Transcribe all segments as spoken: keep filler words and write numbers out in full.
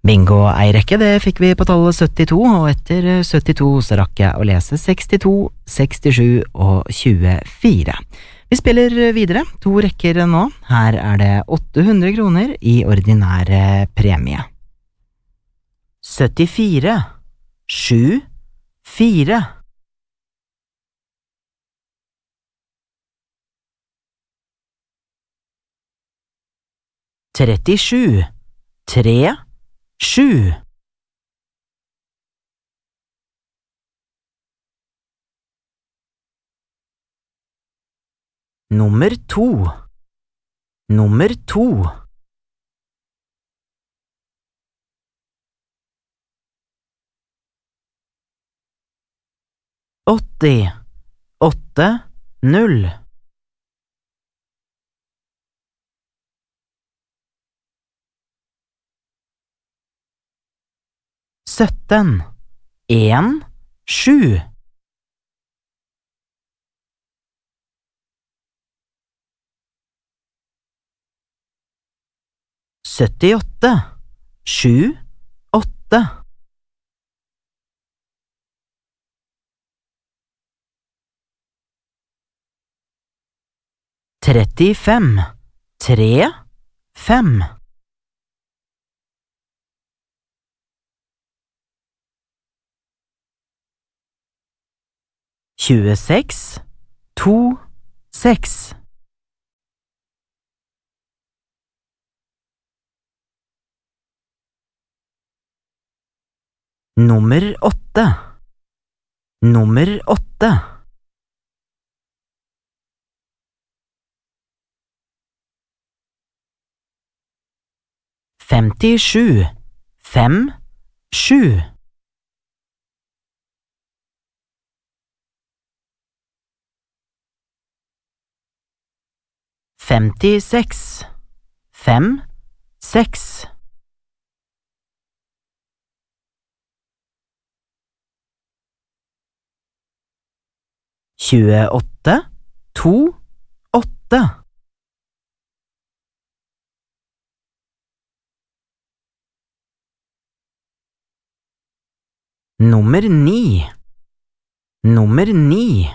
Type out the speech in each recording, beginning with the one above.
Bingo ei rekke, det fikk vi på tallet syttito, og etter syttito så rakk jeg å lese sekstito, sekstisju og tjuefire. Vi spiller videre, to rekker nå. Her er det åtte hundre kroner i ordinære premie. syttifire, sju, fire. trettisju, tre, sju. Nummer to. Nummer to. åtti, åtte, null. sytten, en, sju. syttiåtte, sju, åtte. trettifem, tre, fem. tjueseks, to, seks. Nummer åtte. Nummer åtte. femtisju, fem, sju. femtiseks, fem, seks. tjueåtte, to, åtte. Nummer ni. Nummer ni.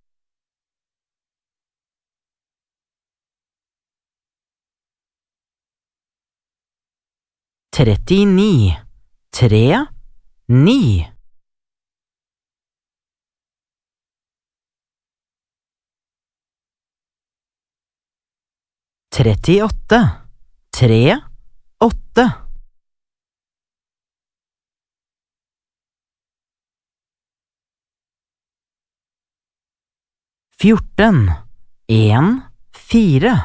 trettini, tre, ni. trettiåtte, tre, åtte. fjorten, en, fire.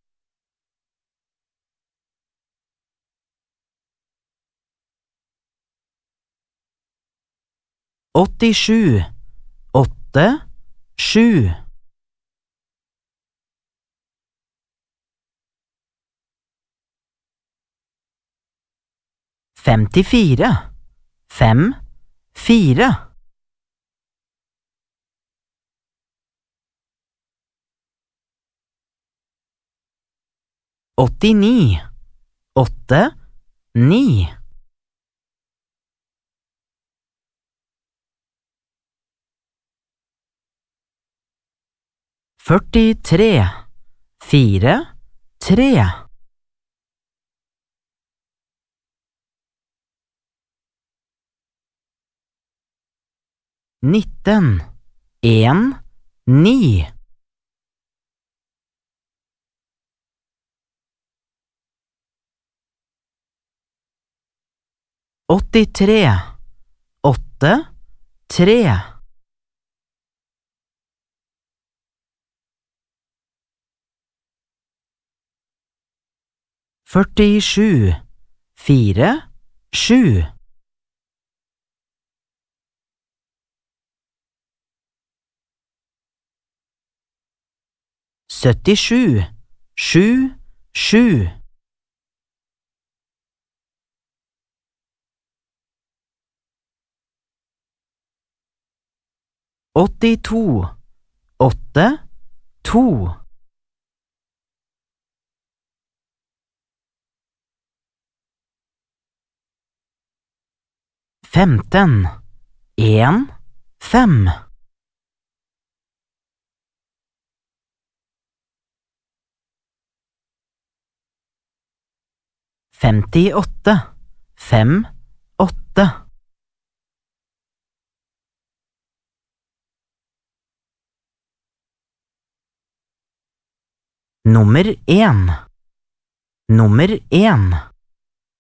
åttisju, åtte, sju. femtifire, fem, fire. åttini, åtte, ni. førtitre, fire, tre. nitten, en, ni. åttitre, åtte, tre. førtisju, fire, sju. syttisju, sju, sju. åttito, åtte, to. femten, en, fem. Femtiåtte, fem, åtte. Nummer en. Nummer en.